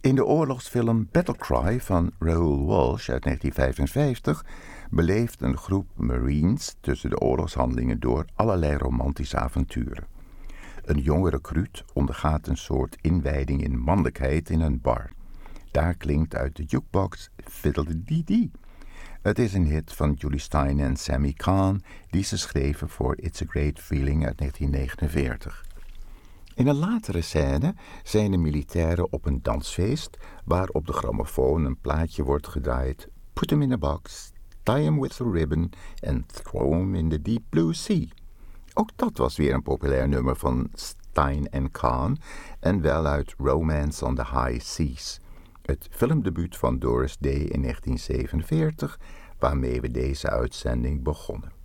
In de oorlogsfilm Battlecry van Raoul Walsh uit 1955 beleeft een groep Marines tussen de oorlogshandelingen door allerlei romantische avonturen. Een jonge recruut ondergaat een soort inwijding in mannelijkheid in een bar. Daar klinkt uit de jukebox Fiddle-dee-dee. Het is een hit van Julie Stein en Sammy Cahn, die ze schreven voor It's a Great Feeling uit 1949. In een latere scène zijn de militairen op een dansfeest waar op de grammofoon een plaatje wordt gedraaid. Put him in a box, tie him with a ribbon and throw him in the deep blue sea. Ook dat was weer een populair nummer van Stein en Cahn en wel uit Romance on the High Seas, het filmdebuut van Doris Day in 1947, waarmee we deze uitzending begonnen.